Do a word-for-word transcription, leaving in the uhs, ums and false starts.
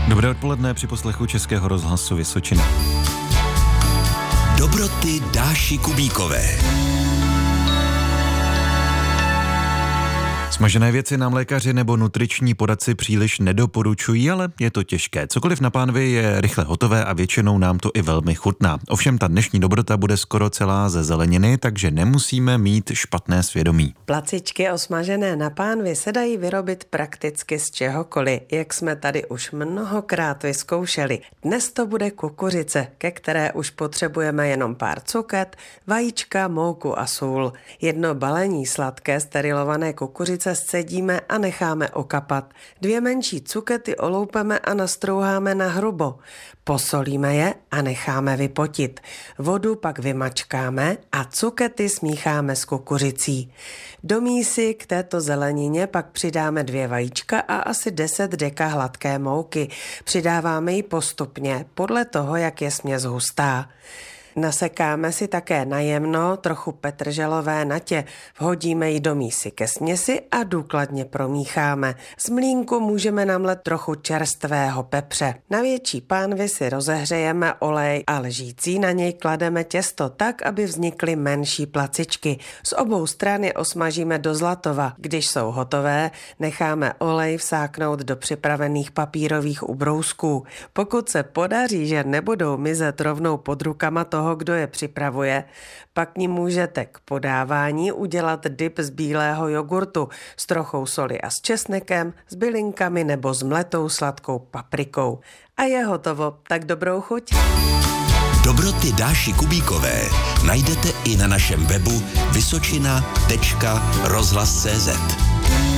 Dobré odpoledne při poslechu Českého rozhlasu Vysočina. Dobroty Dáši Kubíkové. Smažené věci nám lékaři nebo nutriční poradci příliš nedoporučují, ale je to těžké. Cokoliv na pánvi je rychle hotové a většinou nám to i velmi chutná. Ovšem ta dnešní dobrota bude skoro celá ze zeleniny, takže nemusíme mít špatné svědomí. Placičky osmažené na pánvi se dají vyrobit prakticky z čehokoliv, jak jsme tady už mnohokrát vyzkoušeli. Dnes to bude kukuřice, ke které už potřebujeme jenom pár cuket, vajíčka, mouku a sůl. Jedno balení sladké sterilované kukuřice scedíme a necháme okapat. Dvě menší cukety oloupeme a nastrouháme na hrubo. Posolíme je a necháme vypotit. Vodu pak vymačkáme a cukety smícháme s kukuřicí. Do mísy k této zelenině pak přidáme dvě vajíčka a asi deset deka hladké mouky. Přidáváme ji postupně, podle toho, jak je směs hustá. Nasekáme si také najemno trochu petrželové natě, vhodíme ji do mísy ke směsi a důkladně promícháme. Z mlýnku můžeme namlet trochu čerstvého pepře. Na větší pánvi si rozehřejeme olej a lžící na něj klademe těsto tak, aby vznikly menší placičky. Z obou stran je osmažíme do zlatova. Když jsou hotové, necháme olej vsáknout do připravených papírových ubrousků. Pokud se podaří, že nebudou mizet rovnou pod rukama toho, kdo je připravuje, pak ní můžete k podávání udělat dip z bílého jogurtu s trochou soli a s česnekem, s bylinkami nebo s mletou sladkou paprikou. A je hotovo, tak dobrou chuť. Dobroty Dáši Kubíkové najdete i na našem webu vysočina tečka rozhlas tečka cé zet.